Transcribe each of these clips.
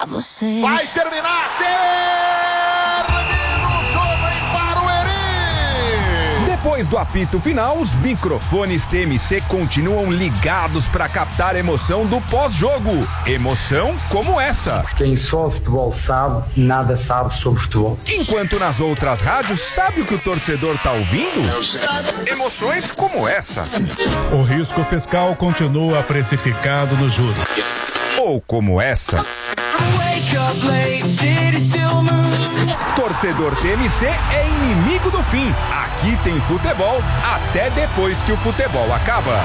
você. Vai terminar! Depois do apito final, os microfones TMC continuam ligados para captar a emoção do pós-jogo. Emoção como essa. Quem só futebol sabe, nada sabe sobre futebol. Enquanto nas outras rádios, sabe o que o torcedor tá ouvindo? Emoções como essa. O risco fiscal continua precificado nos juros. Ou como essa. Torcedor TMC é inimigo do fim. Aqui tem futebol até depois que o futebol acaba.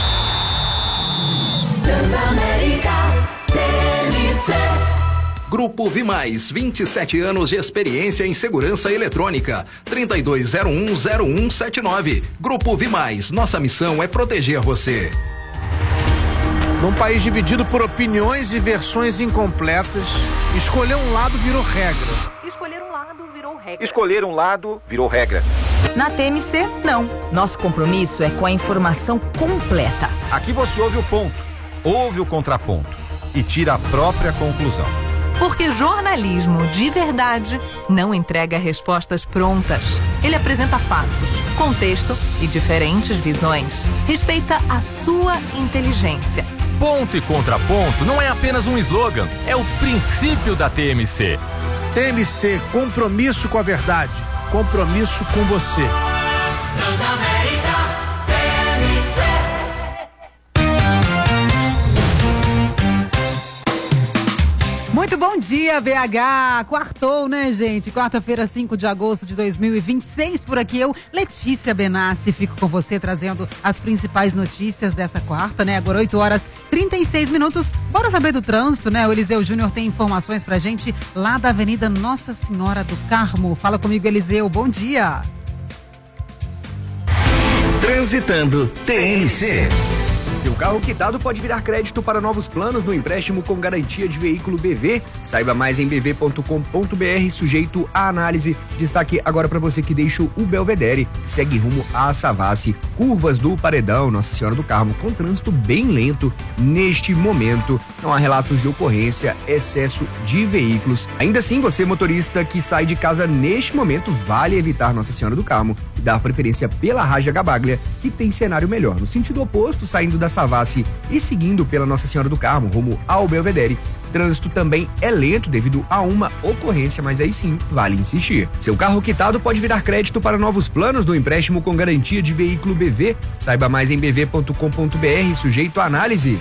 Transamérica TMC. Grupo Vimais, 27 anos de experiência em segurança eletrônica. 32010179. Grupo Vimais, nossa missão é proteger você. Num país dividido por opiniões e versões incompletas, escolher um lado virou regra. Escolher um lado virou regra. Na TMC, não. Nosso compromisso é com a informação completa. Aqui você ouve o ponto, ouve o contraponto e tira a própria conclusão. Porque jornalismo de verdade não entrega respostas prontas. Ele apresenta fatos, contexto e diferentes visões. Respeita a sua inteligência. Ponto e contraponto não é apenas um slogan, é o princípio da TMC. TMC, compromisso com a verdade, compromisso com você. Transamérica TMC. Muito bom dia, BH. Quartou, né, gente? Quarta-feira, 5 de agosto de 2026. Por aqui eu, Letícia Benassi, fico com você trazendo as principais notícias dessa quarta, né? Agora 8h36. Bora saber do trânsito, né? O Eliseu Júnior tem informações pra gente lá da Avenida Nossa Senhora do Carmo. Fala comigo, Eliseu. Bom dia. Transitando TMC. Seu carro quitado pode virar crédito para novos planos no empréstimo com garantia de veículo BV. Saiba mais em bv.com.br, sujeito à análise. Destaque agora para você que deixa o Belvedere. Segue rumo a Savassi, curvas do Paredão, Nossa Senhora do Carmo, com trânsito bem lento neste momento. Não há relatos de ocorrência, excesso de veículos. Ainda assim, você motorista que sai de casa neste momento, vale evitar Nossa Senhora do Carmo e dar preferência pela Raja Gabaglia, que tem cenário melhor. No sentido oposto, saindo da Savassi e seguindo pela Nossa Senhora do Carmo, rumo ao Belvedere. Trânsito também é lento devido a uma ocorrência, mas aí sim, vale insistir. Seu carro quitado pode virar crédito para novos planos do empréstimo com garantia de veículo BV. Saiba mais em bv.com.br, sujeito à análise.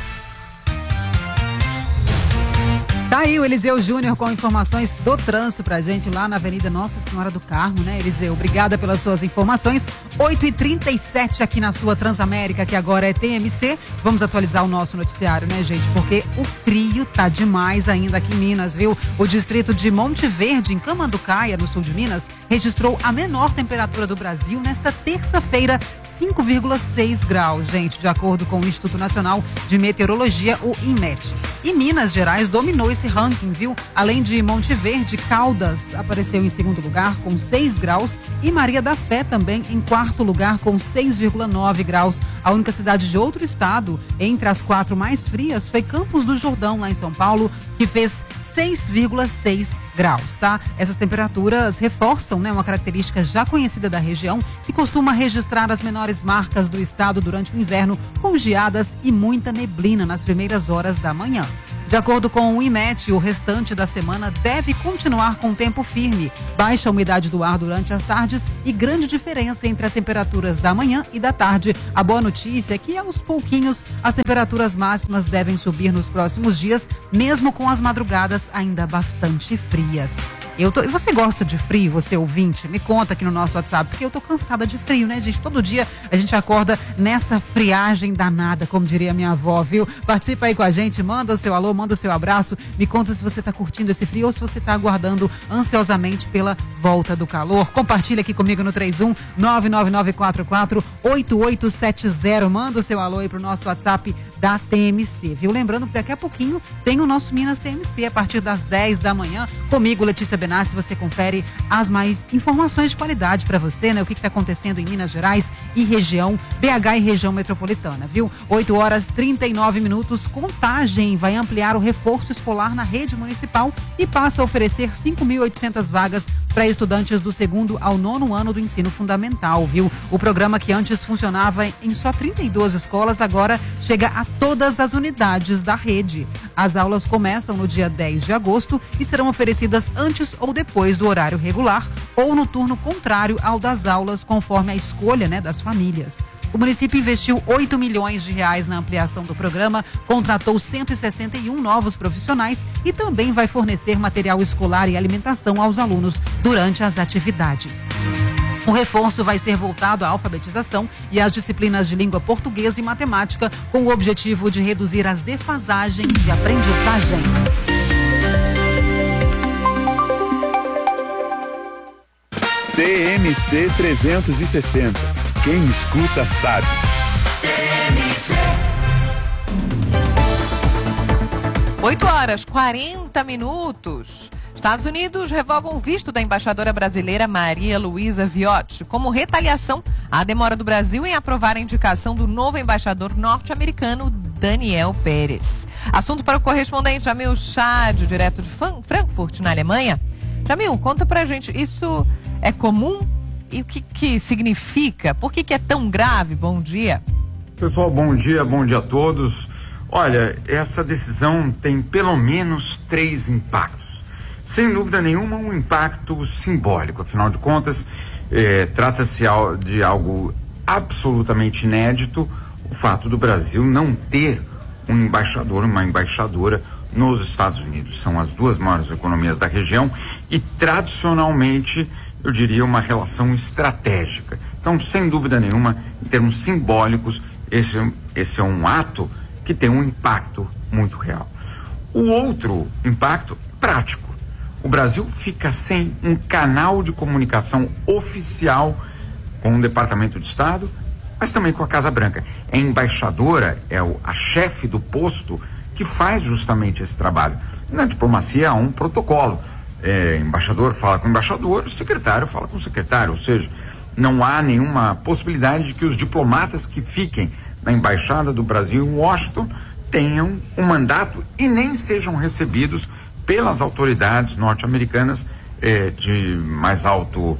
Tá aí o Eliseu Júnior com informações do trânsito pra gente lá na Avenida Nossa Senhora do Carmo, né, Eliseu? Obrigada pelas suas informações. 8h37 aqui na sua Transamérica, que agora é TMC. Vamos atualizar o nosso noticiário, né, gente? Porque o frio tá demais ainda aqui em Minas, viu? O distrito de Monte Verde, em Camanducaia, no sul de Minas, registrou a menor temperatura do Brasil nesta terça-feira, 5,6 graus, gente, de acordo com o Instituto Nacional de Meteorologia, o INMET. E Minas Gerais dominou esse ranking, viu? Além de Monte Verde, Caldas apareceu em segundo lugar com 6 graus e Maria da Fé também em quarto lugar com 6,9 graus. A única cidade de outro estado entre as 4 mais frias foi Campos do Jordão, lá em São Paulo, que fez 6,6 graus, tá? Essas temperaturas reforçam, né, uma característica já conhecida da região, que costuma registrar as menores marcas do estado durante o inverno, com geadas e muita neblina nas primeiras horas da manhã. De acordo com o INMET, o restante da semana deve continuar com tempo firme, baixa umidade do ar durante as tardes e grande diferença entre as temperaturas da manhã e da tarde. A boa notícia é que aos pouquinhos as temperaturas máximas devem subir nos próximos dias, mesmo com as madrugadas ainda bastante frias. E você gosta de frio, você ouvinte? Me conta aqui no nosso WhatsApp, porque eu tô cansada de frio, né, gente? Todo dia a gente acorda nessa friagem danada, como diria minha avó, viu? Participa aí com a gente, manda o seu alô, manda o seu abraço, me conta se você tá curtindo esse frio ou se você tá aguardando ansiosamente pela volta do calor. Compartilha aqui comigo no 31-99944-8870. Manda o seu alô aí pro nosso WhatsApp da TMC, viu? Lembrando que daqui a pouquinho tem o nosso Minas TMC, a partir das 10 da manhã, comigo, Letícia Benassi você confere as mais informações de qualidade para você, né? O que está acontecendo em Minas Gerais e região, BH e região metropolitana, viu? 8h39. Contagem vai ampliar o reforço escolar na rede municipal e passa a oferecer 5.800 vagas para estudantes do 2º ao 9º ano do ensino fundamental, viu? O programa que antes funcionava em só 32 escolas, agora chega a todas as unidades da rede. As aulas começam no dia 10 de agosto e serão oferecidas antes ou depois do horário regular ou no turno contrário ao das aulas, conforme a escolha, né, das famílias. O município investiu R$8 milhões na ampliação do programa, contratou 161 novos profissionais e também vai fornecer material escolar e alimentação aos alunos durante as atividades. O reforço vai ser voltado à alfabetização e às disciplinas de língua portuguesa e matemática, com o objetivo de reduzir as defasagens de aprendizagem. TMC 360. Quem escuta sabe. 8h40. Estados Unidos revogam o visto da embaixadora brasileira Maria Luísa Viotti como retaliação à demora do Brasil em aprovar a indicação do novo embaixador norte-americano Daniel Pérez. Assunto para o correspondente Jamil Chad, direto de Frankfurt, na Alemanha. Jamil, conta pra gente, isso é comum? E o que significa? Por que é tão grave? Bom dia. Pessoal, bom dia a todos. Olha, essa decisão tem pelo menos 3 impactos. Sem dúvida nenhuma, um impacto simbólico. Afinal de contas, trata-se de algo absolutamente inédito, o fato do Brasil não ter um embaixador, uma embaixadora nos Estados Unidos. São as 2 maiores economias da região e, tradicionalmente, eu diria uma relação estratégica. Então, sem dúvida nenhuma, em termos simbólicos, esse é um ato que tem um impacto muito real. O outro impacto, prático. O Brasil fica sem um canal de comunicação oficial com o Departamento de Estado, mas também com a Casa Branca. A embaixadora é a chefe do posto que faz justamente esse trabalho. Na diplomacia há um protocolo. Embaixador fala com o embaixador, o secretário fala com o secretário, ou seja, não há nenhuma possibilidade de que os diplomatas que fiquem na Embaixada do Brasil em Washington tenham um mandato e nem sejam recebidos pelas autoridades norte-americanas de mais alto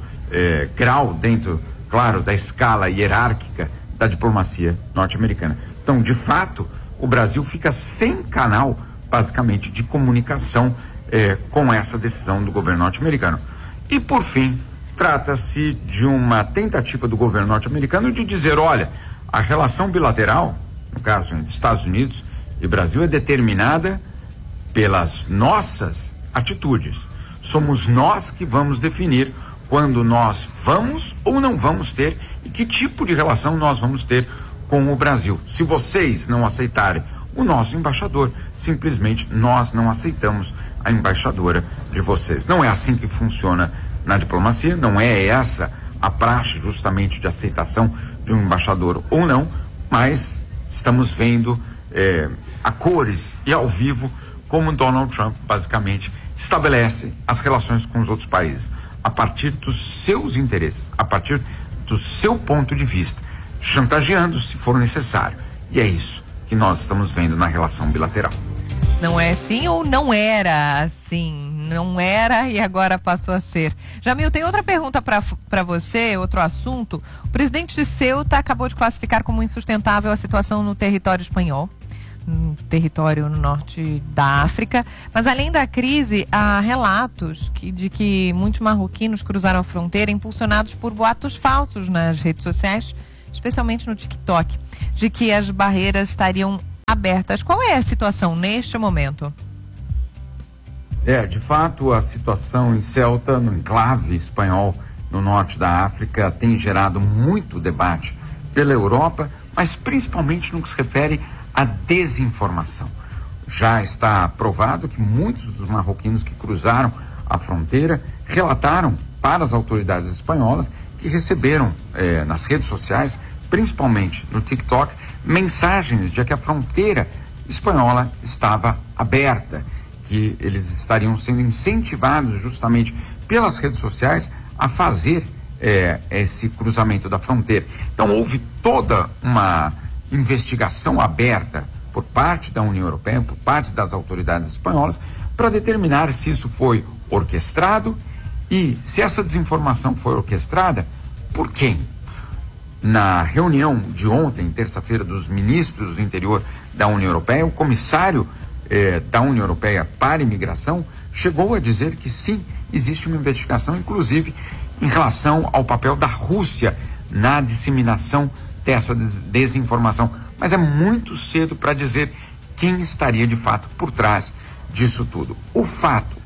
grau dentro, claro, da escala hierárquica da diplomacia norte-americana. Então, de fato, o Brasil fica sem canal, basicamente, de comunicação com essa decisão do governo norte-americano. E, por fim, trata-se de uma tentativa do governo norte-americano de dizer, olha, a relação bilateral, no caso entre Estados Unidos e Brasil, é determinada pelas nossas atitudes. Somos nós que vamos definir quando nós vamos ou não vamos ter e que tipo de relação nós vamos ter com o Brasil. Se vocês não aceitarem o nosso embaixador, simplesmente nós não aceitamos a embaixadora de vocês. Não é assim que funciona na diplomacia, não é essa a praxe justamente de aceitação de um embaixador ou não, mas estamos vendo a cores e ao vivo como Donald Trump basicamente estabelece as relações com os outros países a partir dos seus interesses, a partir do seu ponto de vista, chantageando se for necessário. E é isso que nós estamos vendo na relação bilateral. Não é assim ou não era assim? Não era e agora passou a ser. Jamil, tem outra pergunta para você, outro assunto. O presidente de Ceuta acabou de classificar como insustentável a situação no território espanhol, no território no norte da África. Mas além da crise, há relatos de que muitos marroquinos cruzaram a fronteira impulsionados por boatos falsos nas redes sociais, especialmente no TikTok, de que as barreiras estariam abertas. Qual é a situação neste momento? De fato, a situação em Ceuta, no enclave espanhol no norte da África, tem gerado muito debate pela Europa, mas principalmente no que se refere à desinformação. Já está provado que muitos dos marroquinos que cruzaram a fronteira relataram para as autoridades espanholas que receberam nas redes sociais, principalmente no TikTok, mensagens de que a fronteira espanhola estava aberta que eles estariam sendo incentivados justamente pelas redes sociais a fazer esse cruzamento da fronteira. Então houve toda uma investigação aberta por parte da União Europeia, por parte das autoridades espanholas, para determinar se isso foi orquestrado e se essa desinformação foi orquestrada, por quem? Na reunião de ontem, terça-feira, dos ministros do interior da União Europeia, o comissário da União Europeia para a imigração chegou a dizer que sim, existe uma investigação, inclusive em relação ao papel da Rússia na disseminação dessa desinformação. Mas é muito cedo para dizer quem estaria de fato por trás disso tudo. O fato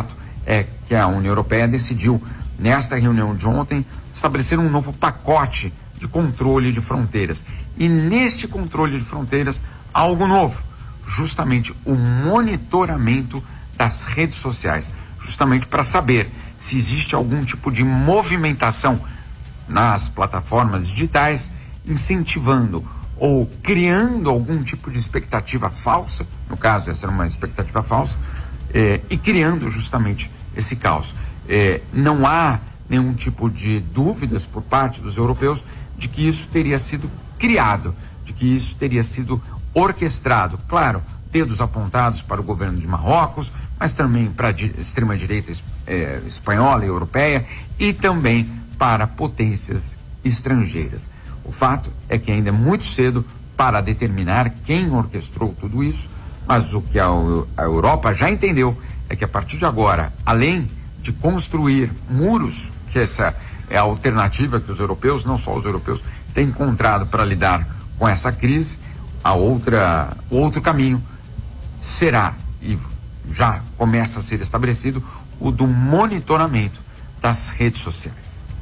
é que a União Europeia decidiu, nesta reunião de ontem, estabelecer um novo pacote de controle de fronteiras. E neste controle de fronteiras, algo novo, justamente o monitoramento das redes sociais, justamente para saber se existe algum tipo de movimentação nas plataformas digitais, incentivando ou criando algum tipo de expectativa falsa, no caso essa era uma expectativa falsa, e criando justamente esse caos. Não há nenhum tipo de dúvidas por parte dos europeus de que isso teria sido criado, de que isso teria sido orquestrado. Claro, dedos apontados para o governo de Marrocos, mas também para a extrema-direita espanhola e europeia e também para potências estrangeiras. O fato é que ainda é muito cedo para determinar quem orquestrou tudo isso, mas o que a Europa já entendeu é que a partir de agora, além de construir muros, que essa é a alternativa que os europeus, não só os europeus, têm encontrado para lidar com essa crise, o outro caminho será, e já começa a ser estabelecido, o do monitoramento das redes sociais.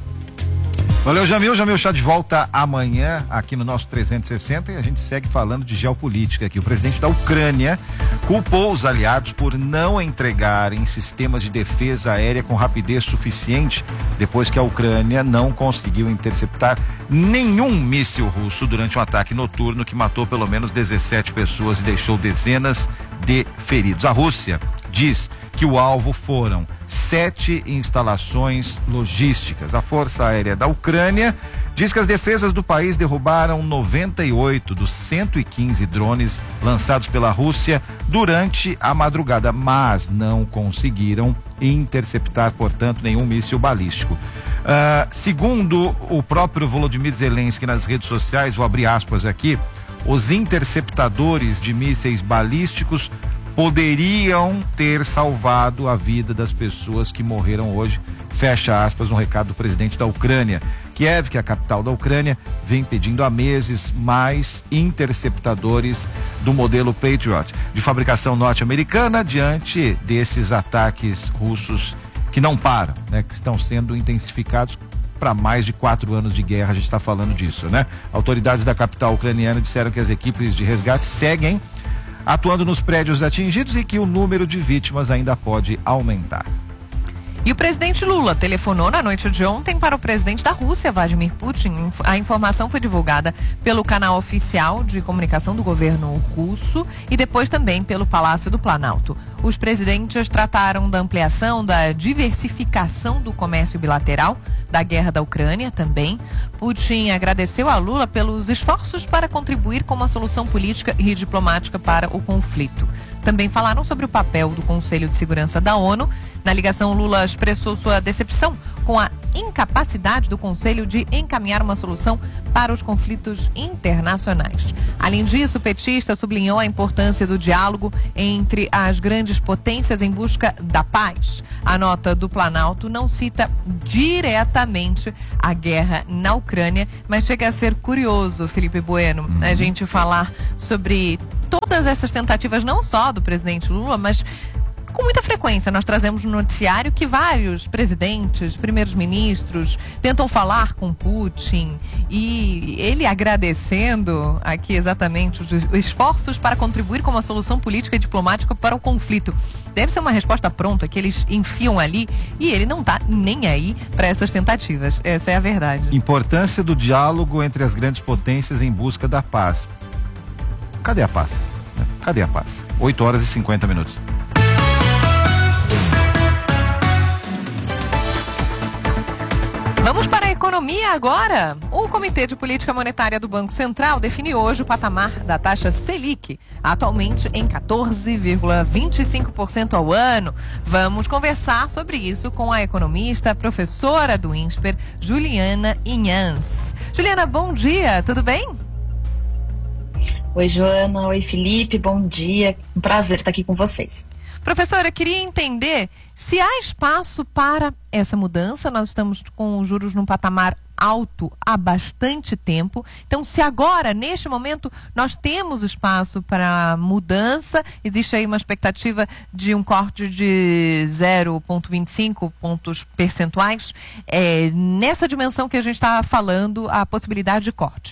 Valeu, Jamil. Jamil Chá de volta amanhã aqui no nosso 360 e a gente segue falando de geopolítica aqui. O presidente da Ucrânia culpou os aliados por não entregarem sistemas de defesa aérea com rapidez suficiente depois que a Ucrânia não conseguiu interceptar nenhum míssil russo durante um ataque noturno que matou pelo menos 17 pessoas e deixou dezenas de feridos. A Rússia diz que o alvo foram 7 instalações logísticas. A Força Aérea da Ucrânia diz que as defesas do país derrubaram 98 dos 115 drones lançados pela Rússia durante a madrugada, mas não conseguiram interceptar, portanto, nenhum míssil balístico. Segundo o próprio Volodymyr Zelensky nas redes sociais, vou abrir aspas aqui, os interceptadores de mísseis balísticos poderiam ter salvado a vida das pessoas que morreram hoje. Fecha aspas, um recado do presidente da Ucrânia. Kiev, que é a capital da Ucrânia, vem pedindo há meses mais interceptadores do modelo Patriot, de fabricação norte-americana, diante desses ataques russos que não param, né, que estão sendo intensificados para mais de 4 anos de guerra. A gente está falando disso, né? Autoridades da capital ucraniana disseram que as equipes de resgate seguem atuando nos prédios atingidos e que o número de vítimas ainda pode aumentar. E o presidente Lula telefonou na noite de ontem para o presidente da Rússia, Vladimir Putin. A informação foi divulgada pelo canal oficial de comunicação do governo russo e depois também pelo Palácio do Planalto. Os presidentes trataram da ampliação, da diversificação do comércio bilateral, da guerra da Ucrânia também. Putin agradeceu a Lula pelos esforços para contribuir com uma solução política e diplomática para o conflito. Também falaram sobre o papel do Conselho de Segurança da ONU. Na ligação, Lula expressou sua decepção com a incapacidade do Conselho de encaminhar uma solução para os conflitos internacionais. Além disso, o petista sublinhou a importância do diálogo entre as grandes potências em busca da paz. A nota do Planalto não cita diretamente a guerra na Ucrânia, mas chega a ser curioso, Felipe Bueno, a gente falar sobre todas essas tentativas, não só do presidente Lula, mas com muita frequência nós trazemos no noticiário que vários presidentes, primeiros ministros tentam falar com Putin e ele agradecendo aqui exatamente os esforços para contribuir com uma solução política e diplomática para o conflito. Deve ser uma resposta pronta que eles enfiam ali e ele não está nem aí para essas tentativas. Essa é a verdade. Importância do diálogo entre as grandes potências em busca da paz. Cadê a paz? Cadê a paz? 8 horas e 50 minutos. economia agora. O Comitê de Política Monetária do Banco Central define hoje o patamar da taxa Selic, atualmente em 14,25% ao ano. Vamos conversar sobre isso com a economista, professora do INSPER, Juliana Inhans. Juliana, bom dia, tudo bem? Oi, Joana. Oi, Felipe. Bom dia. Um prazer estar aqui com vocês. Professora, queria entender se há espaço para essa mudança. Nós estamos com os juros num patamar alto há bastante tempo. Então, se agora, neste momento, nós temos espaço para mudança, existe aí uma expectativa de um corte de 0,25 pontos percentuais. Nessa dimensão que a gente está falando, a possibilidade de corte.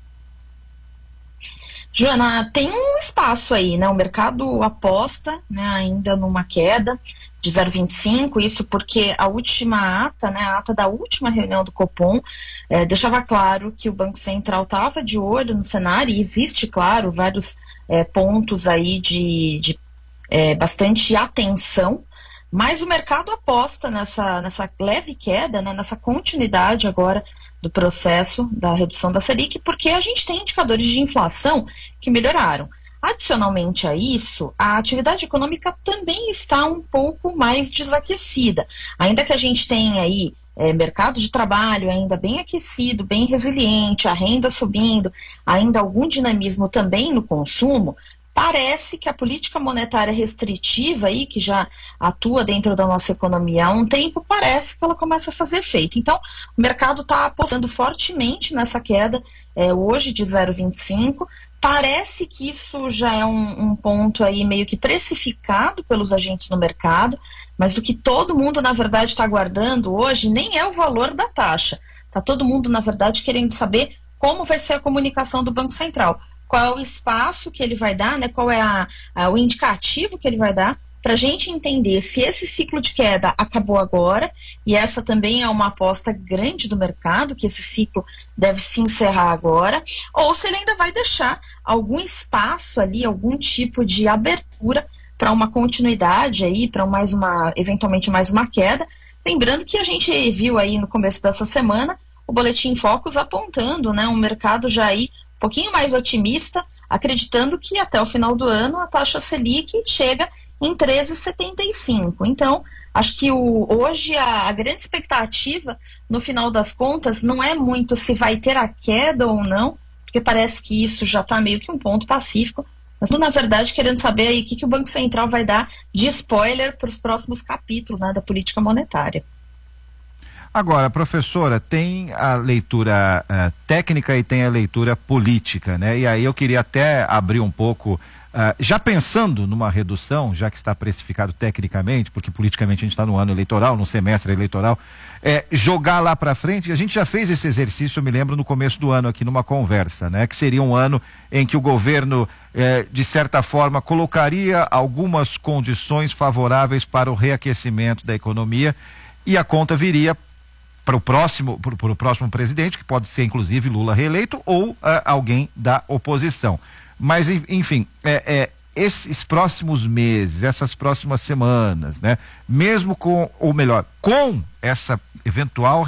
Joana, tem um espaço aí, né? O mercado aposta, né, ainda numa queda de 0,25, isso porque a última ata, né, a ata da última reunião do Copom, deixava claro que o Banco Central estava de olho no cenário, e existe, claro, vários pontos aí de bastante atenção, mas o mercado aposta nessa leve queda, né, nessa continuidade agora do processo da redução da Selic, porque a gente tem indicadores de inflação que melhoraram. Adicionalmente a isso, a atividade econômica também está um pouco mais desaquecida. Ainda que a gente tenha aí mercado de trabalho ainda bem aquecido, bem resiliente, a renda subindo, ainda algum dinamismo também no consumo, parece que a política monetária restritiva aí, que já atua dentro da nossa economia há um tempo, parece que ela começa a fazer efeito. Então, o mercado está apostando fortemente nessa queda hoje de 0,25. Parece que isso já é um ponto aí meio que precificado pelos agentes no mercado, mas o que todo mundo, na verdade, está aguardando hoje nem é o valor da taxa. Está todo mundo, na verdade, querendo saber como vai ser a comunicação do Banco Central. Qual é o espaço que ele vai dar, né? Qual é o indicativo que ele vai dar para a gente entender se esse ciclo de queda acabou agora, e essa também é uma aposta grande do mercado, que esse ciclo deve se encerrar agora, ou se ele ainda vai deixar algum espaço ali, algum tipo de abertura para uma continuidade aí, para eventualmente mais uma queda. Lembrando que a gente viu aí no começo dessa semana o Boletim Focus apontando, né, um mercado já aí um pouquinho mais otimista, acreditando que até o final do ano a taxa Selic chega em 13,75. Então, acho que hoje a grande expectativa, no final das contas, não é muito se vai ter a queda ou não, porque parece que isso já está meio que um ponto pacífico, mas, na verdade, querendo saber aí o que o Banco Central vai dar de spoiler para os próximos capítulos, né, da política monetária. Agora, professora, tem a leitura técnica e tem a leitura política, né? E aí eu queria até abrir um pouco, já pensando numa redução, já que está precificado tecnicamente, porque politicamente a gente está no ano eleitoral, no semestre eleitoral, jogar lá para frente. A gente já fez esse exercício, eu me lembro, no começo do ano aqui numa conversa, né? Que seria um ano em que o governo, de certa forma, colocaria algumas condições favoráveis para o reaquecimento da economia, e a conta viria para o próximo presidente, que pode ser inclusive Lula reeleito ou alguém da oposição. Mas, enfim, esses próximos meses, essas próximas semanas, né, mesmo com essa eventual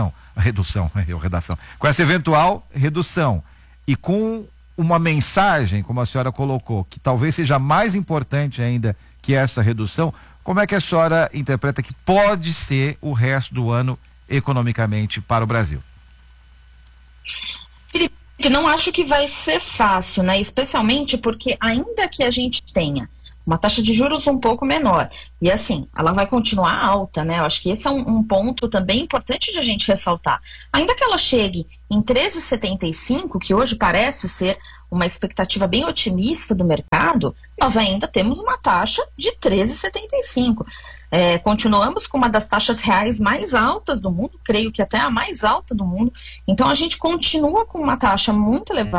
com essa eventual redução e com uma mensagem, como a senhora colocou, que talvez seja mais importante ainda que essa redução, como é que a senhora interpreta que pode ser o resto do ano economicamente para o Brasil? Felipe, não acho que vai ser fácil, né? Especialmente porque ainda que a gente tenha uma taxa de juros um pouco menor, e assim, ela vai continuar alta, né? Eu acho que esse é um ponto também importante de a gente ressaltar. Ainda que ela chegue em 13,75, que hoje parece ser uma expectativa bem otimista do mercado, nós ainda temos uma taxa de 13,75. Continuamos com uma das taxas reais mais altas do mundo, creio que até a mais alta do mundo. Então a gente continua com uma taxa muito elevada,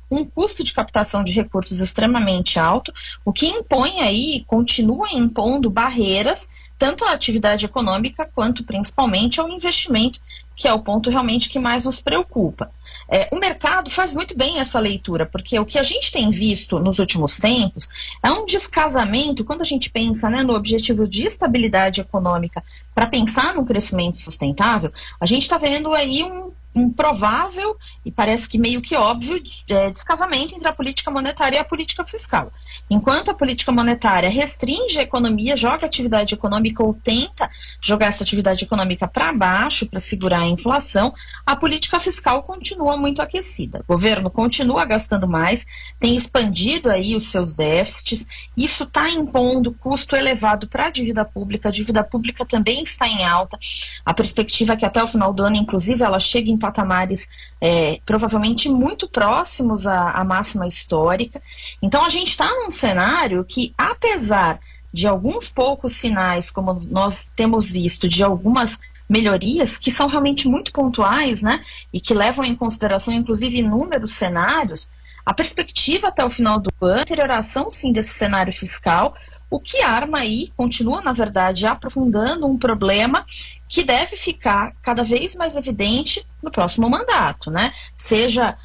um custo de captação de recursos extremamente alto, o que impõe aí, continua impondo barreiras tanto à atividade econômica quanto principalmente ao investimento, que é o ponto realmente que mais nos preocupa. O mercado faz muito bem essa leitura, porque o que a gente tem visto nos últimos tempos é um descasamento, quando a gente pensa, né, no objetivo de estabilidade econômica para pensar no crescimento sustentável, a gente está vendo aí um provável e parece que meio que óbvio descasamento entre a política monetária e a política fiscal. Enquanto a política monetária restringe a economia, joga a atividade econômica ou tenta jogar essa atividade econômica para baixo para segurar a inflação, a política fiscal continua muito aquecida. O governo continua gastando mais, tem expandido aí os seus déficits, isso está impondo custo elevado para a dívida pública também está em alta, a perspectiva é que até o final do ano, inclusive, ela chegue em patamares provavelmente muito próximos à máxima histórica. Então a gente está num cenário que, apesar de alguns poucos sinais, como nós temos visto, de algumas melhorias que são realmente muito pontuais, né, e que levam em consideração inclusive inúmeros cenários, a perspectiva até o final do ano, a deterioração sim desse cenário fiscal, o que arma aí, continua na verdade aprofundando um problema que deve ficar cada vez mais evidente no próximo mandato, né? Seja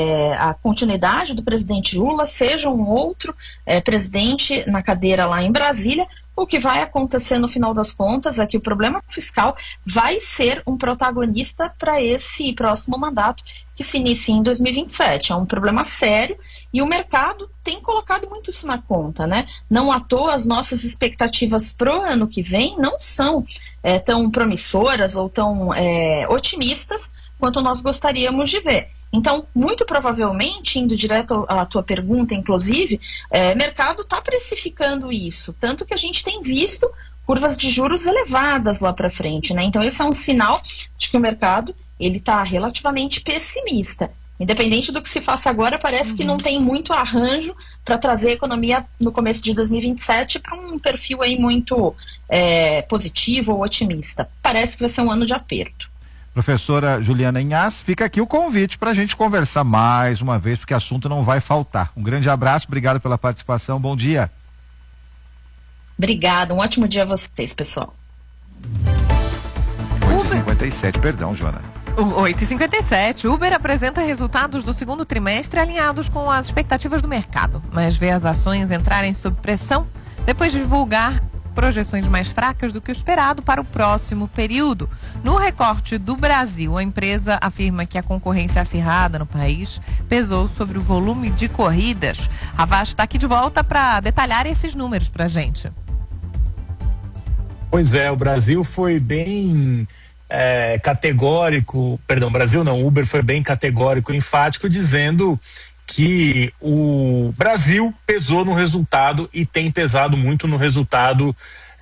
a continuidade do presidente Lula, seja um outro presidente na cadeira lá em Brasília, o que vai acontecer no final das contas é que o problema fiscal vai ser um protagonista para esse próximo mandato que se inicia em 2027. É um problema sério e o mercado tem colocado muito isso na conta, né? Não à toa as nossas expectativas pro ano que vem não são tão promissoras ou tão otimistas quanto nós gostaríamos de ver. Então, muito provavelmente, indo direto à tua pergunta, inclusive, o mercado está precificando isso, tanto que a gente tem visto curvas de juros elevadas lá para frente, né? Então, esse é um sinal de que o mercado ele está relativamente pessimista. Independente do que se faça agora, parece que não tem muito arranjo para trazer a economia no começo de 2027 para um perfil aí muito positivo ou otimista. Parece que vai ser um ano de aperto. Professora Juliana Inhas, fica aqui o convite para a gente conversar mais uma vez, porque assunto não vai faltar. Um grande abraço, obrigado pela participação, bom dia. Obrigada, um ótimo dia a vocês, pessoal. 8h57, perdão, Joana. 8h57, Uber apresenta resultados do segundo trimestre alinhados com as expectativas do mercado, mas vê as ações entrarem sob pressão depois de divulgar projeções mais fracas do que o esperado para o próximo período. No recorte do Brasil, a empresa afirma que a concorrência acirrada no país pesou sobre o volume de corridas. A Vaz está aqui de volta para detalhar esses números para a gente. Pois é, o Brasil foi bem categórico, Brasil não, Uber foi bem categórico e enfático, dizendo que o Brasil pesou no resultado e tem pesado muito no resultado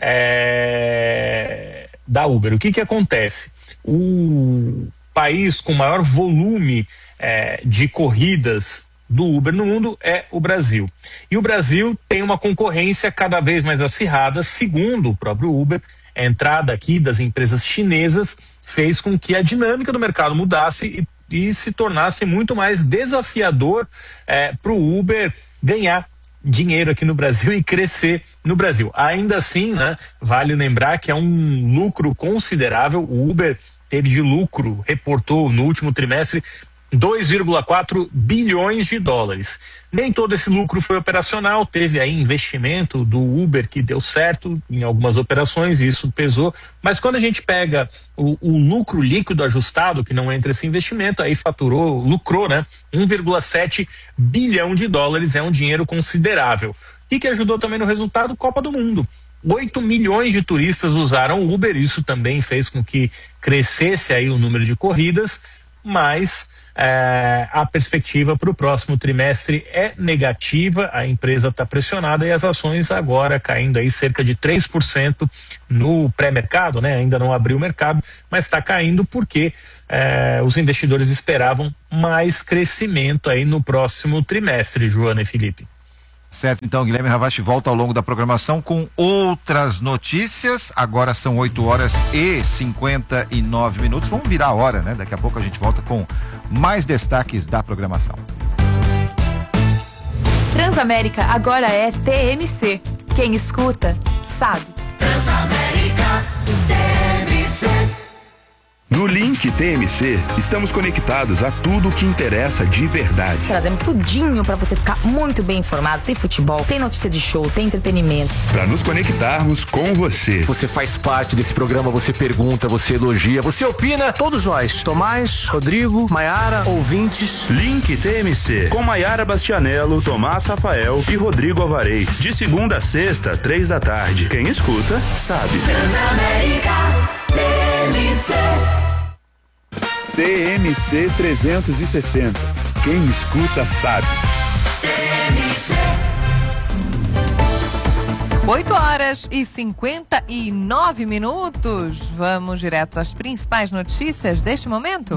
da Uber. O que acontece? O país com maior volume de corridas do Uber no mundo é o Brasil. E o Brasil tem uma concorrência cada vez mais acirrada, segundo o próprio Uber. A entrada aqui das empresas chinesas fez com que a dinâmica do mercado mudasse e se tornasse muito mais desafiador para o Uber ganhar dinheiro aqui no Brasil e crescer no Brasil. Ainda assim, né, vale lembrar que é um lucro considerável. O Uber teve de lucro, reportou no último trimestre 2,4 bilhões de dólares. Nem todo esse lucro foi operacional, teve aí investimento do Uber que deu certo em algumas operações e isso pesou, mas quando a gente pega o lucro líquido ajustado, que não entra esse investimento, aí lucrou, né? 1,7 bilhão de dólares, é um dinheiro considerável. E que ajudou também no resultado? Copa do Mundo. 8 milhões de turistas usaram o Uber, isso também fez com que crescesse aí o número de corridas, mas a perspectiva para o próximo trimestre é negativa, a empresa está pressionada e as ações agora caindo aí cerca de 3% no pré-mercado, né? Ainda não abriu o mercado, mas está caindo porque os investidores esperavam mais crescimento aí no próximo trimestre, Joana e Felipe. Certo, então Guilherme Ravache volta ao longo da programação com outras notícias. Agora são 8h59. Vamos virar a hora, né? Daqui a pouco a gente volta com mais destaques da programação. Transamérica agora é TMC. Quem escuta, sabe. Transamérica TMC. No Link TMC, estamos conectados a tudo o que interessa de verdade. Trazemos tudinho pra você ficar muito bem informado. Tem futebol, tem notícia de show, tem entretenimento. Para nos conectarmos com você. Você faz parte desse programa, você pergunta, você elogia, você opina. Todos nós, Tomás, Rodrigo, Maiara, ouvintes. Link TMC, com Maiara Bastianello, Tomás Rafael e Rodrigo Alvarez. De segunda a sexta, 15h. Quem escuta, sabe. Transamérica TMC. TMC 360. Quem escuta sabe. 8h59. Vamos direto às principais notícias deste momento.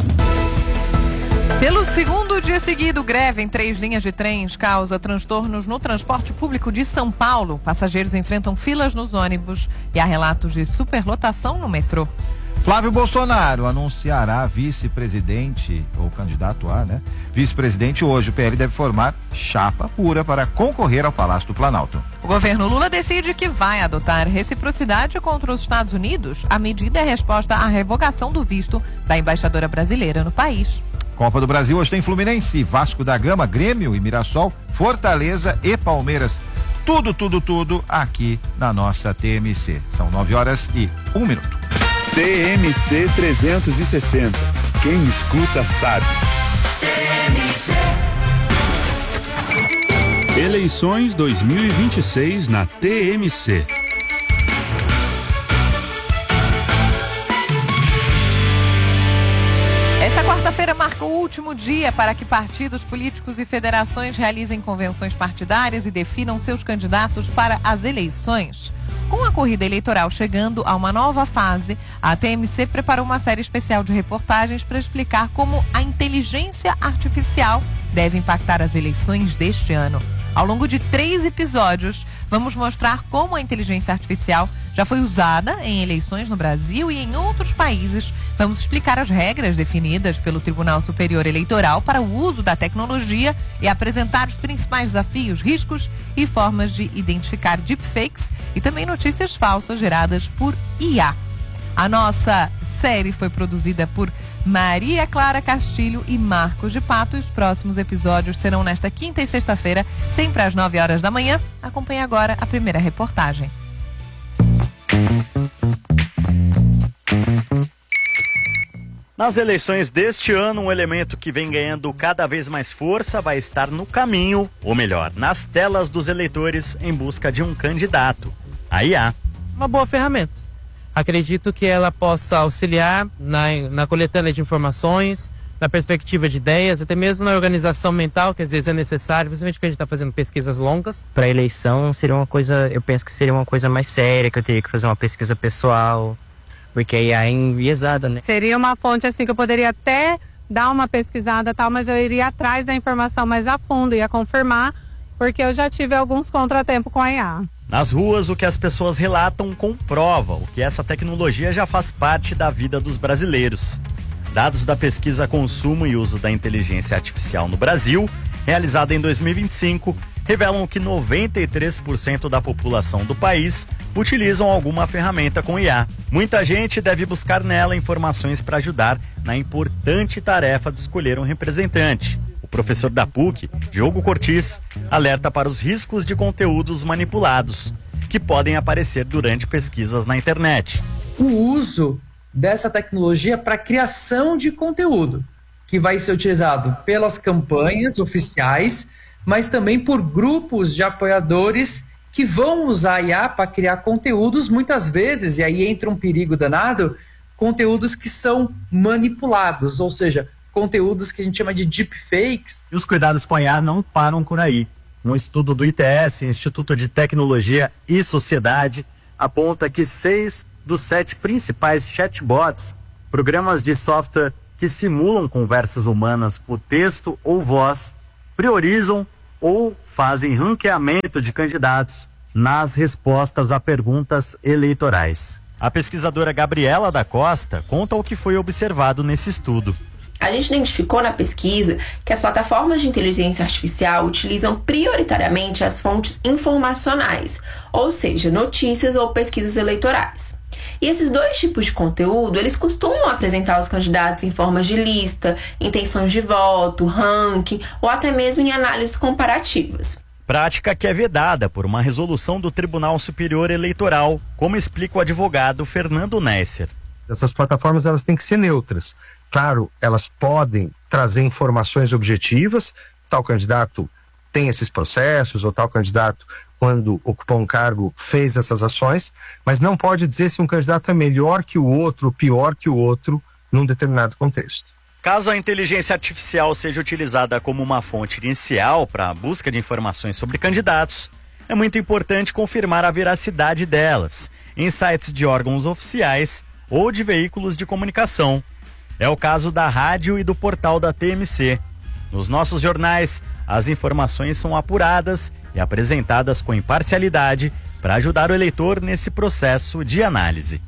Pelo segundo dia seguido, greve em 3 linhas de trens causa transtornos no transporte público de São Paulo. Passageiros enfrentam filas nos ônibus e há relatos de superlotação no metrô. Flávio Bolsonaro anunciará vice-presidente, ou candidato a, né? Vice-presidente hoje. O PL deve formar chapa pura para concorrer ao Palácio do Planalto. O governo Lula decide que vai adotar reciprocidade contra os Estados Unidos. A medida é resposta à revogação do visto da embaixadora brasileira no país. Copa do Brasil hoje tem Fluminense, Vasco da Gama, Grêmio e Mirassol, Fortaleza e Palmeiras. Tudo aqui na nossa TMC. São 9h01. TMC 360. Quem escuta sabe. Eleições 2026 na TMC. Esta quarta-feira marca o último dia para que partidos políticos e federações realizem convenções partidárias e definam seus candidatos para as eleições. Com a corrida eleitoral chegando a uma nova fase, a TMC preparou uma série especial de reportagens para explicar como a inteligência artificial deve impactar as eleições deste ano. Ao longo de 3 episódios, vamos mostrar como a inteligência artificial já foi usada em eleições no Brasil e em outros países. Vamos explicar as regras definidas pelo Tribunal Superior Eleitoral para o uso da tecnologia e apresentar os principais desafios, riscos e formas de identificar deepfakes e também notícias falsas geradas por IA. A nossa série foi produzida por Maria Clara Castilho e Marcos de Pato. Os próximos episódios serão nesta quinta e sexta-feira, sempre às 9h da manhã. Acompanhe agora a primeira reportagem. Nas eleições deste ano, um elemento que vem ganhando cada vez mais força vai estar no caminho, ou melhor, nas telas dos eleitores em busca de um candidato. A IA. Uma boa ferramenta. Acredito que ela possa auxiliar na coletânea de informações, na perspectiva de ideias, até mesmo na organização mental, que às vezes é necessário, principalmente quando a gente está fazendo pesquisas longas. Para a eleição seria uma coisa, eu penso que seria uma coisa mais séria, que eu teria que fazer uma pesquisa pessoal, porque a IA é enviesada, né? Seria uma fonte assim que eu poderia até dar uma pesquisada tal, mas eu iria atrás da informação mais a fundo, ia confirmar, porque eu já tive alguns contratempos com a IA. Nas ruas, o que as pessoas relatam comprova o que essa tecnologia já faz parte da vida dos brasileiros. Dados da pesquisa Consumo e Uso da Inteligência Artificial no Brasil, realizada em 2025, revelam que 93% da população do país utilizam alguma ferramenta com IA. Muita gente deve buscar nela informações para ajudar na importante tarefa de escolher um representante. O professor da PUC, Diogo Cortis, alerta para os riscos de conteúdos manipulados, que podem aparecer durante pesquisas na internet. O uso dessa tecnologia para criação de conteúdo, que vai ser utilizado pelas campanhas oficiais, mas também por grupos de apoiadores que vão usar a IA para criar conteúdos, muitas vezes, e aí entra um perigo danado, conteúdos que são manipulados, ou seja, conteúdos que a gente chama de deepfakes. E os cuidados com a IA não param por aí. Um estudo do ITS, Instituto de Tecnologia e Sociedade, aponta que 6 dos 7 principais chatbots, programas de software que simulam conversas humanas por texto ou voz, priorizam ou fazem ranqueamento de candidatos nas respostas a perguntas eleitorais. A pesquisadora Gabriela da Costa conta o que foi observado nesse estudo. A gente identificou na pesquisa que as plataformas de inteligência artificial utilizam prioritariamente as fontes informacionais, ou seja, notícias ou pesquisas eleitorais. E esses dois tipos de conteúdo, eles costumam apresentar os candidatos em formas de lista, intenções de voto, ranking ou até mesmo em análises comparativas. Prática que é vedada por uma resolução do Tribunal Superior Eleitoral, como explica o advogado Fernando Nesser. Essas plataformas elas têm que ser neutras. Claro, elas podem trazer informações objetivas, tal candidato tem esses processos, ou tal candidato, quando ocupou um cargo, fez essas ações, mas não pode dizer se um candidato é melhor que o outro, ou pior que o outro, num determinado contexto. Caso a inteligência artificial seja utilizada como uma fonte inicial para a busca de informações sobre candidatos, é muito importante confirmar a veracidade delas em sites de órgãos oficiais ou de veículos de comunicação. É o caso da rádio e do portal da TMC. Nos nossos jornais, as informações são apuradas e apresentadas com imparcialidade para ajudar o eleitor nesse processo de análise.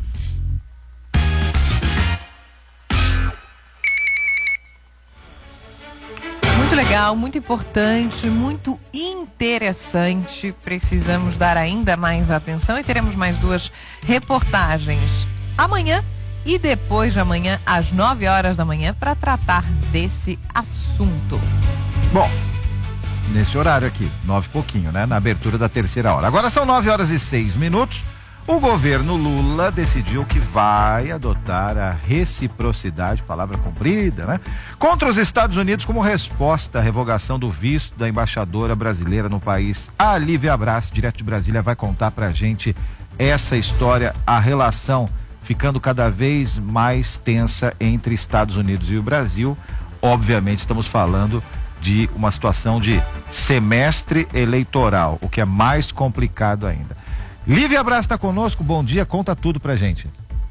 Muito legal, muito importante, muito interessante. Precisamos dar ainda mais atenção e teremos mais 2 reportagens amanhã e depois de amanhã, às 9 horas da manhã, para tratar desse assunto. Bom, nesse horário aqui, 9 e pouquinho, né? Na abertura da 3ª hora. Agora são 9 horas e 6 minutos. O governo Lula decidiu que vai adotar a reciprocidade, palavra comprida, né? Contra os Estados Unidos como resposta à revogação do visto da embaixadora brasileira no país. A Lívia Brás, direto de Brasília, vai contar pra gente essa história, a relação ficando cada vez mais tensa entre Estados Unidos e o Brasil. Obviamente estamos falando de uma situação de semestre eleitoral, o que é mais complicado ainda. Lívia Brás está conosco, bom dia, conta tudo pra gente.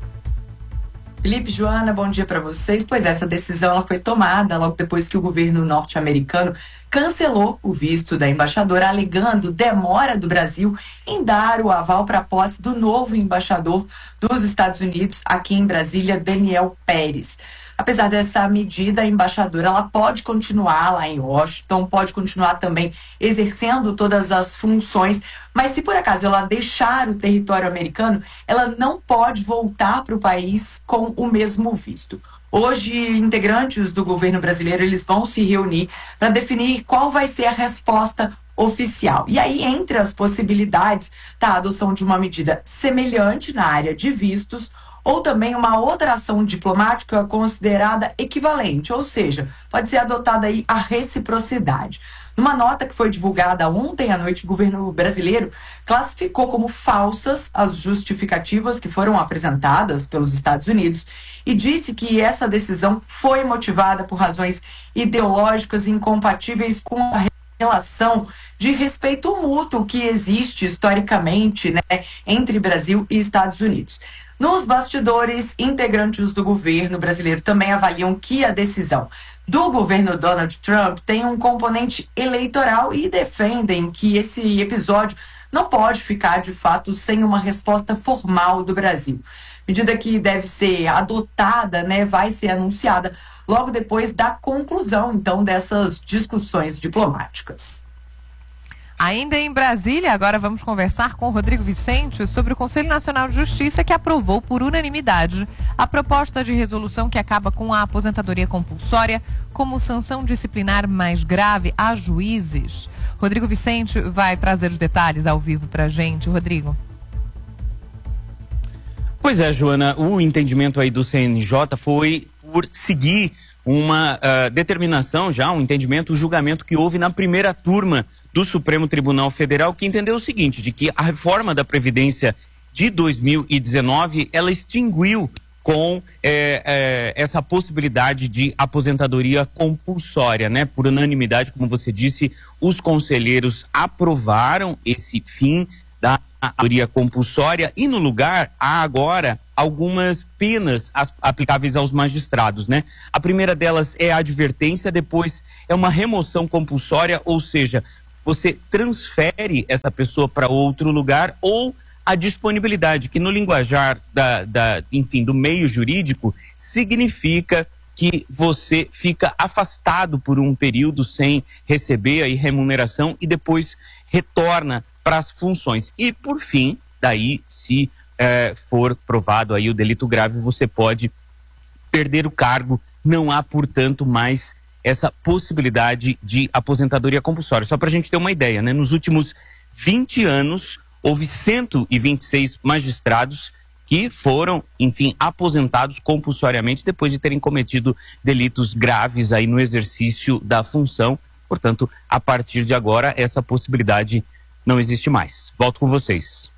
Felipe, Joana, bom dia para vocês. Pois essa decisão ela foi tomada logo depois que o governo norte-americano cancelou o visto da embaixadora, alegando demora do Brasil em dar o aval para a posse do novo embaixador dos Estados Unidos aqui em Brasília, Daniel Pérez. Apesar dessa medida, a embaixadora ela pode continuar lá em Washington, pode continuar também exercendo todas as funções, mas se por acaso ela deixar o território americano, ela não pode voltar para o país com o mesmo visto. Hoje, integrantes do governo brasileiro eles vão se reunir para definir qual vai ser a resposta oficial. E aí, entre as possibilidades, está a adoção de uma medida semelhante na área de vistos, ou também uma outra ação diplomática considerada equivalente, ou seja, pode ser adotada aí a reciprocidade. Numa nota que foi divulgada ontem à noite, o governo brasileiro classificou como falsas as justificativas que foram apresentadas pelos Estados Unidos e disse que essa decisão foi motivada por razões ideológicas incompatíveis com a relação de respeito mútuo que existe historicamente, né, entre Brasil e Estados Unidos. Nos bastidores, integrantes do governo brasileiro também avaliam que a decisão do governo Donald Trump tem um componente eleitoral e defendem que esse episódio não pode ficar, de fato, sem uma resposta formal do Brasil. Medida que deve ser adotada, né, vai ser anunciada logo depois da conclusão, então, dessas discussões diplomáticas. Ainda em Brasília, agora vamos conversar com o Rodrigo Vicente sobre o Conselho Nacional de Justiça, que aprovou por unanimidade a proposta de resolução que acaba com a aposentadoria compulsória como sanção disciplinar mais grave a juízes. Rodrigo Vicente vai trazer os detalhes ao vivo pra gente. Rodrigo. Pois é, Joana, o entendimento aí do CNJ foi por seguir uma determinação já, um entendimento, o julgamento que houve na primeira turma do Supremo Tribunal Federal, que entendeu o seguinte, de que a reforma da Previdência de 2019, ela extinguiu com essa possibilidade de aposentadoria compulsória, né? Por unanimidade, como você disse, os conselheiros aprovaram esse fim da aposentadoria compulsória e no lugar há agora algumas penas aplicáveis aos magistrados, né? A primeira delas é a advertência, depois é uma remoção compulsória, ou seja, você transfere essa pessoa para outro lugar, ou a disponibilidade, que no linguajar enfim, do meio jurídico significa que você fica afastado por um período sem receber aí remuneração e depois retorna para as funções. E por fim, daí, se for provado aí o delito grave, você pode perder o cargo. Não há, portanto, mais essa possibilidade de aposentadoria compulsória. Só para a gente ter uma ideia, né? Nos últimos 20 anos, houve 126 magistrados que foram, enfim, aposentados compulsoriamente depois de terem cometido delitos graves aí no exercício da função. Portanto, a partir de agora, essa possibilidade não existe mais. Volto com vocês.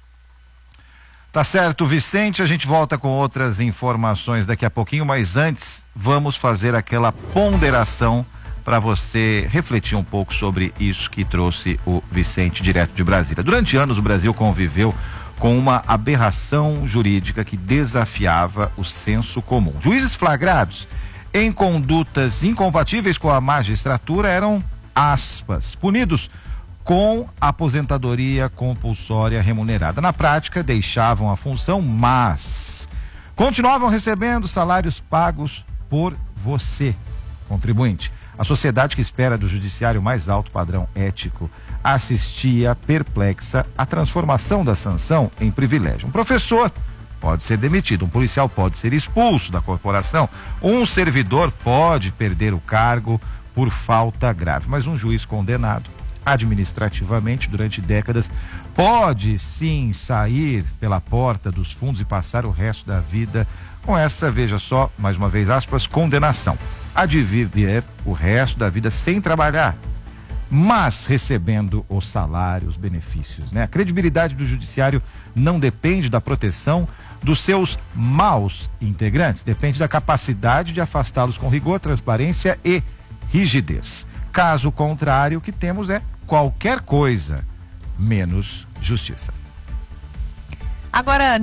Tá certo, Vicente, a gente volta com outras informações daqui a pouquinho, mas antes vamos fazer aquela ponderação para você refletir um pouco sobre isso que trouxe o Vicente direto de Brasília. Durante anos o Brasil conviveu com uma aberração jurídica que desafiava o senso comum. Juízes flagrados em condutas incompatíveis com a magistratura eram, aspas, punidos com aposentadoria compulsória remunerada. Na prática, deixavam a função, mas continuavam recebendo salários pagos por você, contribuinte. A sociedade que espera do judiciário mais alto padrão ético assistia perplexa à transformação da sanção em privilégio. Um professor pode ser demitido, um policial pode ser expulso da corporação, um servidor pode perder o cargo por falta grave, mas um juiz condenado administrativamente durante décadas pode sim sair pela porta dos fundos e passar o resto da vida com essa, veja só, mais uma vez aspas, condenação. Há de viver o resto da vida sem trabalhar, mas recebendo o salário, os benefícios, né? A credibilidade do judiciário não depende da proteção dos seus maus integrantes, depende da capacidade de afastá-los com rigor, transparência e rigidez. Caso contrário, o que temos é qualquer coisa menos justiça. Agora,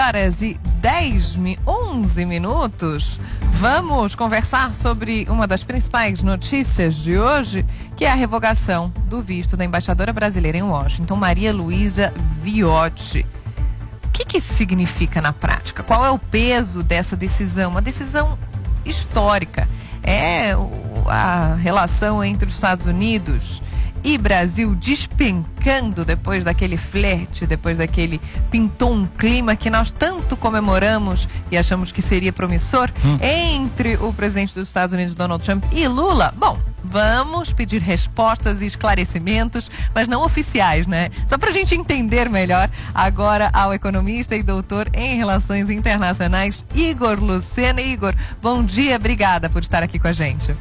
9h11 minutos, vamos conversar sobre uma das principais notícias de hoje, que é a revogação do visto da embaixadora brasileira em Washington, Maria Luísa Viotti. O que isso significa na prática? Qual é o peso dessa decisão? Uma decisão histórica. É a relação entre os Estados Unidos e Brasil despencando depois daquele flerte, depois daquele pintou um clima que nós tanto comemoramos e achamos que seria promissor entre o presidente dos Estados Unidos, Donald Trump, e Lula. Bom, vamos pedir respostas e esclarecimentos, mas não oficiais, né? Só pra gente entender melhor, agora ao economista e doutor em relações internacionais, Igor Lucena. Igor, bom dia, obrigada por estar aqui com a gente.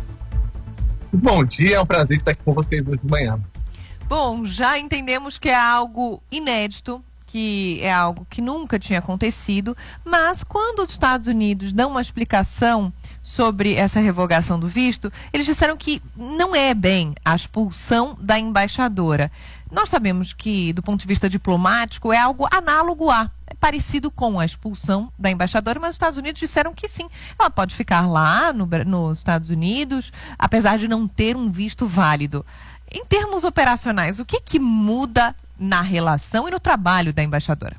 Bom dia, é um prazer estar aqui com vocês hoje de manhã. Bom, já entendemos que é algo inédito, que é algo que nunca tinha acontecido, mas quando os Estados Unidos dão uma explicação sobre essa revogação do visto, eles disseram que não é bem a expulsão da embaixadora. Nós sabemos que, do ponto de vista diplomático, é algo análogo parecido com a expulsão da embaixadora, mas os Estados Unidos disseram que sim, ela pode ficar lá nos Estados Unidos, apesar de não ter um visto válido. Em termos operacionais, o que muda na relação e no trabalho da embaixadora?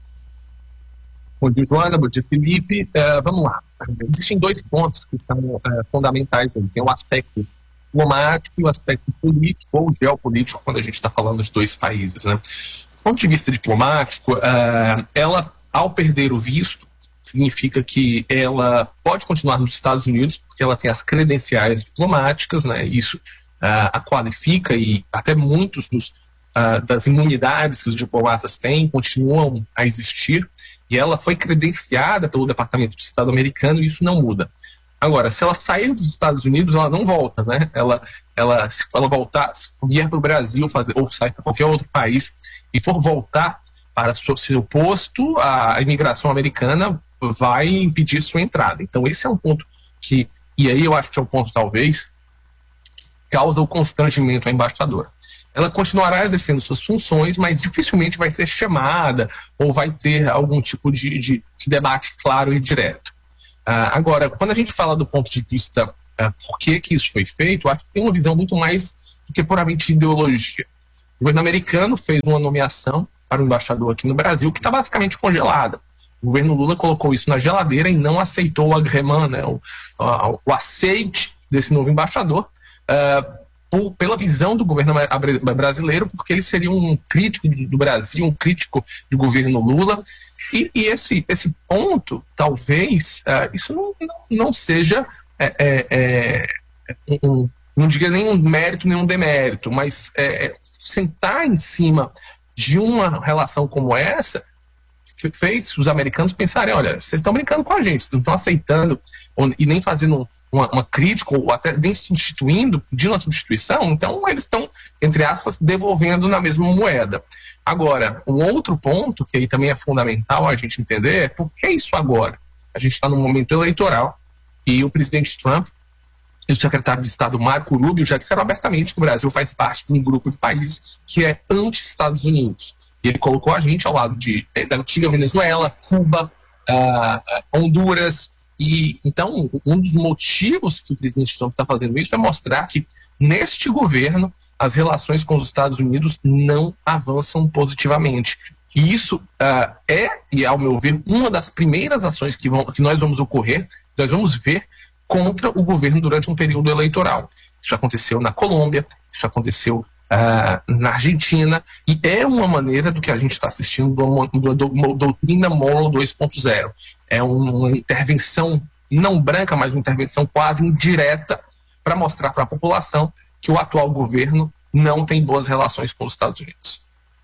Bom dia, Joana. Bom dia, Felipe. Vamos lá. Existem dois pontos que são fundamentais. Tem o aspecto diplomático e o aspecto político ou geopolítico, quando a gente está falando de dois países, né? Do ponto de vista diplomático, ela, ao perder o visto, significa que ela pode continuar nos Estados Unidos, porque ela tem as credenciais diplomáticas, né? Isso a qualifica, e até muitos das imunidades que os diplomatas têm continuam a existir, e ela foi credenciada pelo Departamento de Estado americano, e isso não muda. Agora, se ela sair dos Estados Unidos, ela não volta, né? Se ela voltar, se vier para o Brasil ou sair para qualquer outro país e for voltar para seu posto, a imigração americana vai impedir sua entrada. Então, esse é um ponto que, e aí eu acho que é o ponto, talvez, causa o constrangimento à embaixadora. Ela continuará exercendo suas funções, mas dificilmente vai ser chamada ou vai ter algum tipo de debate claro e direto. Agora, quando a gente fala do ponto de vista por que isso foi feito, acho que tem uma visão muito mais do que puramente ideologia. O governo americano fez uma nomeação para o embaixador aqui no Brasil que está basicamente congelada. O governo Lula colocou isso na geladeira e não aceitou o agrément, né, o aceite desse novo embaixador, pela visão do governo brasileiro, porque ele seria um crítico do Brasil, um crítico do governo Lula. E esse ponto, talvez, isso não seja, não diria nem um mérito nem um demérito, mas sentar em cima de uma relação como essa fez os americanos pensarem, olha, vocês estão brincando com a gente, vocês não estão aceitando e nem fazendo uma crítica, ou até nem substituindo, pedindo uma substituição, então eles estão, entre aspas, devolvendo na mesma moeda. Agora, um outro ponto, que aí também é fundamental a gente entender, é por que isso agora? A gente está num momento eleitoral e o presidente Trump e o secretário de Estado Marco Rubio já disseram abertamente que o Brasil faz parte de um grupo de países que é anti-Estados Unidos. E ele colocou a gente ao lado da antiga Venezuela, Cuba, Honduras. E então, um dos motivos que o presidente Trump está fazendo isso é mostrar que, neste governo, as relações com os Estados Unidos não avançam positivamente. E isso e ao meu ver, uma das primeiras ações que nós vamos ver contra o governo durante um período eleitoral. Isso aconteceu na Colômbia, isso aconteceu na Argentina, e é uma maneira do que a gente está assistindo da doutrina Monroe 2.0. É uma intervenção não branca, mas uma intervenção quase indireta para mostrar para a população que o atual governo não tem boas relações com os Estados Unidos.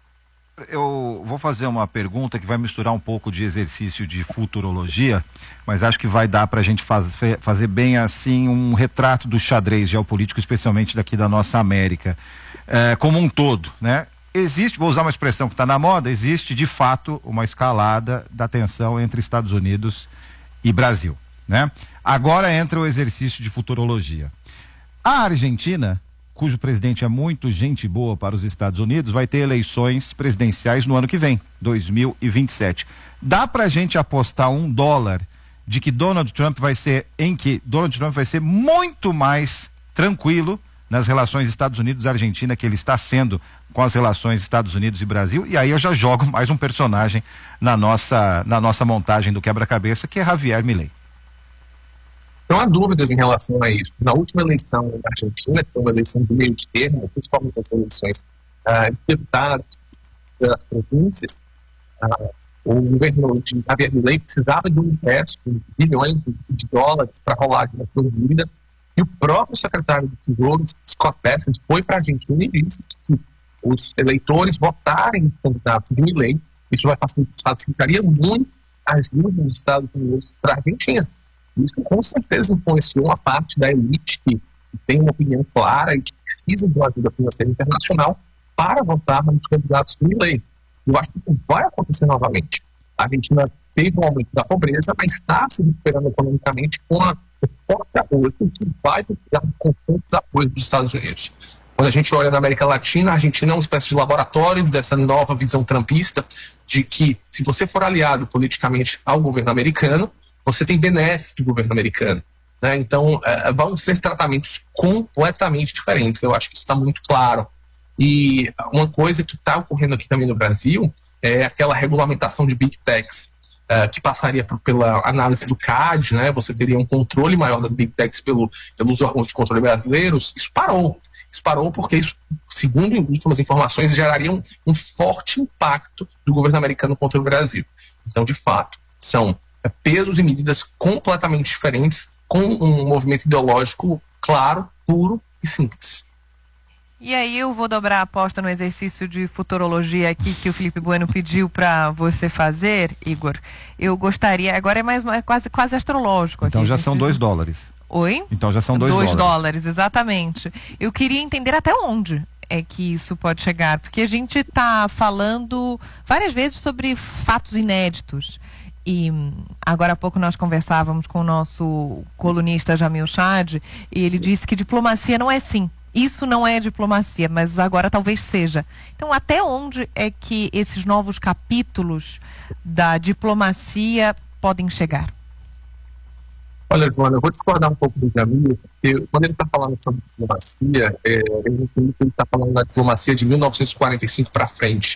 Eu vou fazer uma pergunta que vai misturar um pouco de exercício de futurologia, mas acho que vai dar para a gente fazer bem assim um retrato do xadrez geopolítico, especialmente daqui da nossa América, como um todo, né? Existe, vou usar uma expressão que está na moda, existe de fato uma escalada da tensão entre Estados Unidos e Brasil, né? Agora entra o exercício de futurologia. A Argentina, cujo presidente é muito gente boa para os Estados Unidos, vai ter eleições presidenciais no ano que vem, 2027. Dá pra gente apostar $1 de que Donald Trump vai ser muito mais tranquilo nas relações Estados Unidos-Argentina que ele está sendo com as relações Estados Unidos e Brasil? E aí eu já jogo mais um personagem na nossa montagem do quebra-cabeça, que é Javier Milei. Não há dúvidas em relação a isso. Na última eleição na Argentina, que foi uma eleição de meio de termo, principalmente as eleições de deputados das províncias, o governo de Javier Milei precisava de um empréstimo de bilhões de dólares para rolar a administração de vida, e o próprio secretário do Tesouro, Scott Bessent, foi para a Argentina e disse que se os eleitores votarem em candidatos de Milei, isso facilitaria muito a ajuda dos Estados Unidos para a Argentina. Isso com certeza influenciou uma parte da elite que tem uma opinião clara e que precisa de uma ajuda financeira internacional para votar nos candidatos de Milei. Eu acho que isso vai acontecer novamente. A Argentina teve um aumento da pobreza, mas está se recuperando economicamente com um forte apoio que vai precisar de constantes apoios dos Estados Unidos. Quando a gente olha na América Latina, a Argentina é uma espécie de laboratório dessa nova visão trumpista de que, se você for aliado politicamente ao governo americano, você tem benesses do governo americano, né? Então, vão ser tratamentos completamente diferentes. Eu acho que isso está muito claro. E uma coisa que está ocorrendo aqui também no Brasil é aquela regulamentação de Big Techs, que passaria pela análise do CAD, né? Você teria um controle maior das Big Techs pelos órgãos de controle brasileiros. Isso parou. Isso parou porque isso, segundo últimas informações, geraria um forte impacto do governo americano contra o Brasil. Então, de fato, são pesos e medidas completamente diferentes, com um movimento ideológico claro, puro e simples. E aí eu vou dobrar a aposta no exercício de futurologia aqui que o Felipe Bueno pediu para você fazer, Igor. Eu gostaria, agora é quase astrológico aqui. Então já são $2. Oi? Então já são $2. $2, exatamente. Eu queria entender até onde é que isso pode chegar, porque a gente está falando várias vezes sobre fatos inéditos. E agora há pouco nós conversávamos com o nosso colunista Jamil Chad, e ele disse que diplomacia não é sim. Isso não é diplomacia, mas agora talvez seja. Então, até onde é que esses novos capítulos da diplomacia podem chegar? Olha, Joana, eu vou discordar um pouco do Jamil, porque quando ele está falando sobre diplomacia, ele está falando da diplomacia de 1945 para frente.